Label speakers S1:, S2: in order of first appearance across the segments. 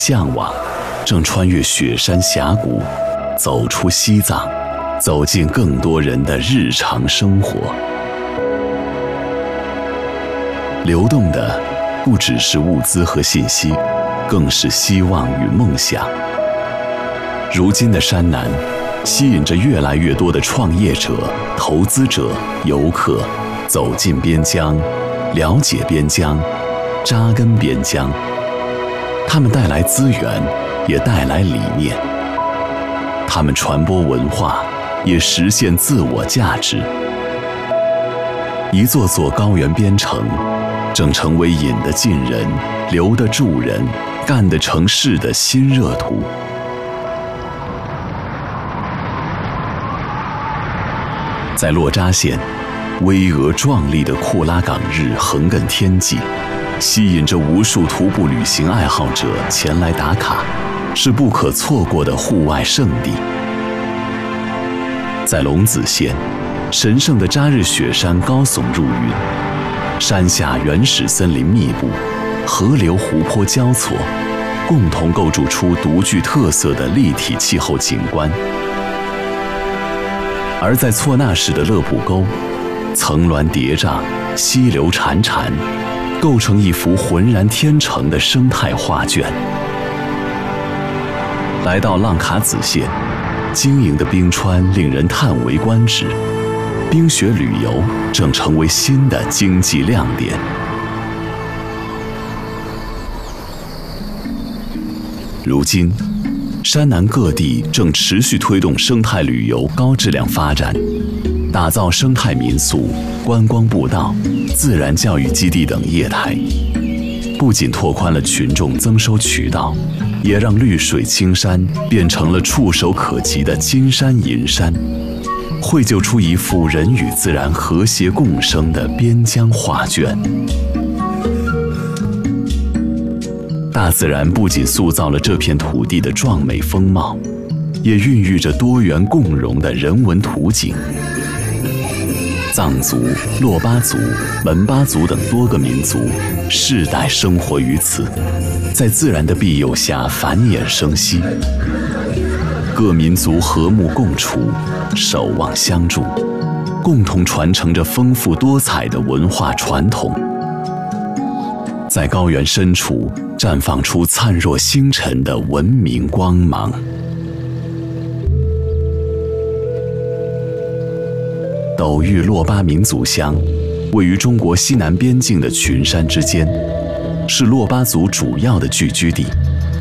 S1: 向往，正穿越雪山峡谷，走出西藏，走进更多人的日常生活。流动的不只是物资和信息，更是希望与梦想。如今的山南，吸引着越来越多的创业者、投资者、游客走进边疆，了解边疆，扎根边疆。他们带来资源，也带来理念；他们传播文化，也实现自我价值。一座座高原边城，正成为引得进人、留得住人、干得成事的新热土。在洛扎县，巍峨壮丽的库拉岗日横亘天际，吸引着无数徒步旅行爱好者前来打卡，是不可错过的户外胜地。在龙子县，神圣的扎日雪山高耸入云，山下原始森林密布，河流湖泊交错，共同构筑出独具特色的立体气候景观。而在措纳市的勒普沟，层峦叠嶂，溪流潺潺，构成一幅浑然天成的生态画卷。来到浪卡子县，晶莹的冰川令人叹为观止，冰雪旅游正成为新的经济亮点。如今，山南各地正持续推动生态旅游高质量发展，打造生态民宿、观光步道、自然教育基地等业态，不仅拓宽了群众增收渠道，也让绿水青山变成了触手可及的金山银山，绘就出一幅人与自然和谐共生的边疆画卷。大自然不仅塑造了这片土地的壮美风貌，也孕育着多元共融的人文图景。藏族、珞巴族、门巴族等多个民族世代生活于此，在自然的庇佑下繁衍生息。各民族和睦共处，守望相助，共同传承着丰富多彩的文化传统。在高原深处绽放出灿若星辰的文明光芒。斗玉珞巴民族乡位于中国西南边境的群山之间，是珞巴族主要的聚居地。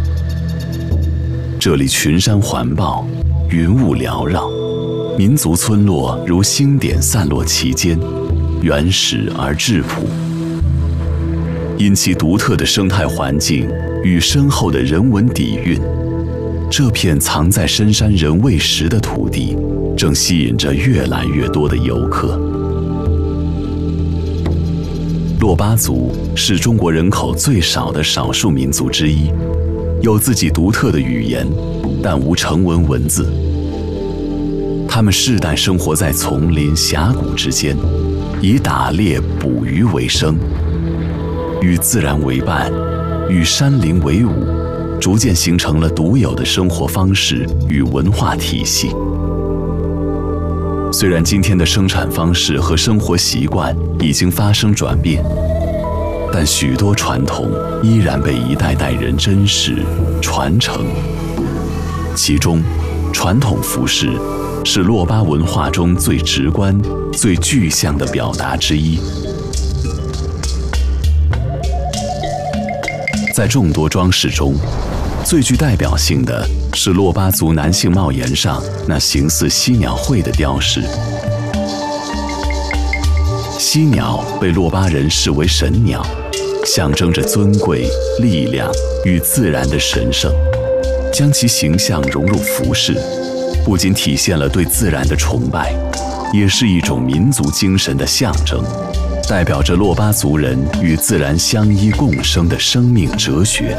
S1: 这里群山环抱，云雾缭绕，民族村落如星点散落其间，原始而质朴。因其独特的生态环境与深厚的人文底蕴，这片藏在深山人未识的土地，正吸引着越来越多的游客。珞巴族是中国人口最少的少数民族之一，有自己独特的语言，但无成文文字。他们世代生活在丛林峡谷之间，以打猎捕鱼为生。与自然为伴，与山林为伍，逐渐形成了独有的生活方式与文化体系。虽然今天的生产方式和生活习惯已经发生转变，但许多传统依然被一代代人珍视、传承。其中，传统服饰是珞巴文化中最直观、最具象的表达之一。在众多装饰中，最具代表性的是珞巴族男性帽檐上那形似犀鸟喙的雕饰。犀鸟被珞巴人视为神鸟，象征着尊贵、力量与自然的神圣。将其形象融入服饰，不仅体现了对自然的崇拜，也是一种民族精神的象征。代表着珞巴族人与自然相依共生的生命哲学。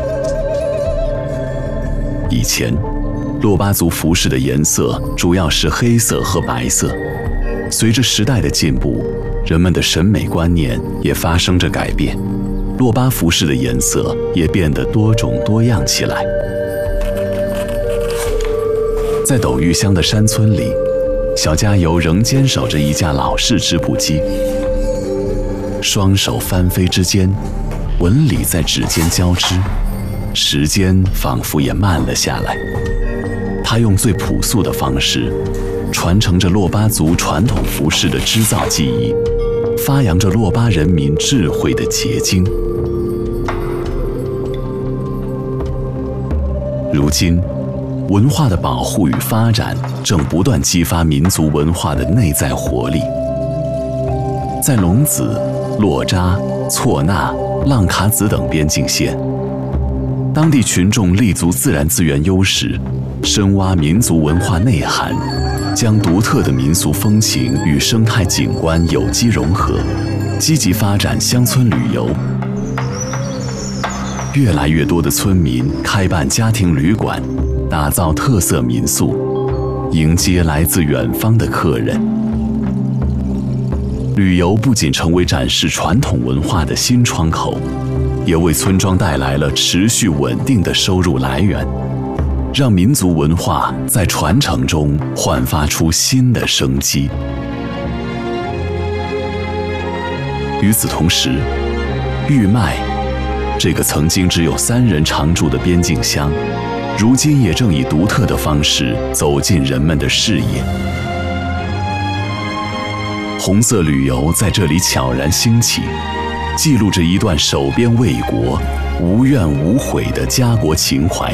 S1: 以前，珞巴族服饰的颜色主要是黑色和白色。随着时代的进步，人们的审美观念也发生着改变， 洛巴服饰的颜色也变得多种多样起来。在斗玉乡的山村里，小加油仍坚守着一架老式织布机，双手翻飞之间，纹理在指尖交织，时间仿佛也慢了下来。他用最朴素的方式，传承着洛巴族传统服饰的织造技艺，发扬着洛巴人民智慧的结晶。如今，文化的保护与发展正不断激发民族文化的内在活力。在龙子、洛扎、错纳、浪卡子等边境线，当地群众立足自然资源优势，深挖民族文化内涵，将独特的民俗风情与生态景观有机融合，积极发展乡村旅游。越来越多的村民开办家庭旅馆，打造特色民宿，迎接来自远方的客人。旅游不仅成为展示传统文化的新窗口，也为村庄带来了持续稳定的收入来源，让民族文化在传承中焕发出新的生机。与此同时，玉麦这个曾经只有3人常住的边境乡，如今也正以独特的方式走进人们的视野。红色旅游在这里悄然兴起，记录着一段守边卫国、无怨无悔的家国情怀。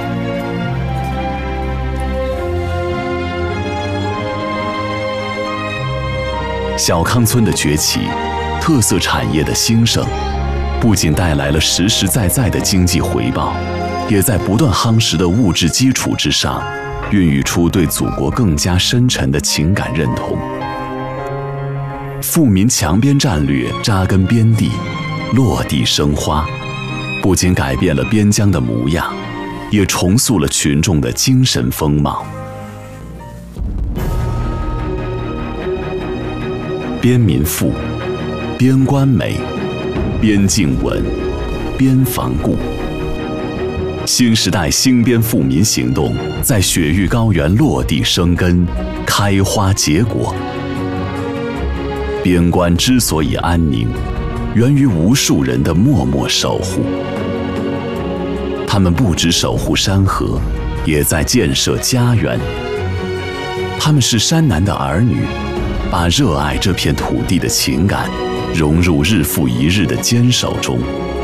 S1: 小康村的崛起，特色产业的兴盛，不仅带来了实实在在的经济回报，也在不断夯实的物质基础之上，孕育出对祖国更加深沉的情感认同。富民强边战略扎根边地，落地生花，不仅改变了边疆的模样，也重塑了群众的精神风貌。边民富，边关美，边境稳，边防固。新时代兴边富民行动在雪域高原落地生根，开花结果。边关之所以安宁，源于无数人的默默守护。他们不只守护山河，也在建设家园。他们是山南的儿女，把热爱这片土地的情感融入日复一日的坚守中。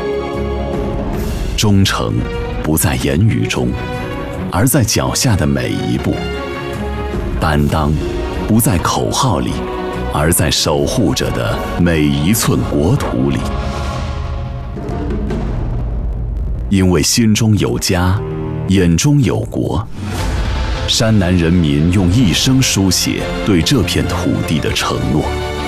S1: 忠诚不在言语中，而在脚下的每一步；担当不在口号里，而在守护着的每一寸国土里。因为心中有家，眼中有国，山南人民用一生书写对这片土地的承诺。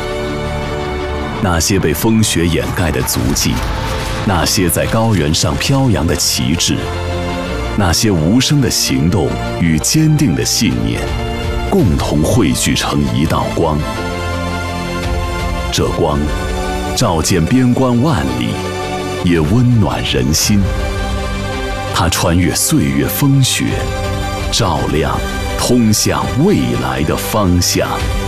S1: 那些被风雪掩盖的足迹，那些在高原上飘扬的旗帜，那些无声的行动与坚定的信念，共同汇聚成一道光。这光照见边关万里，也温暖人心。它穿越岁月风雪，照亮通向未来的方向。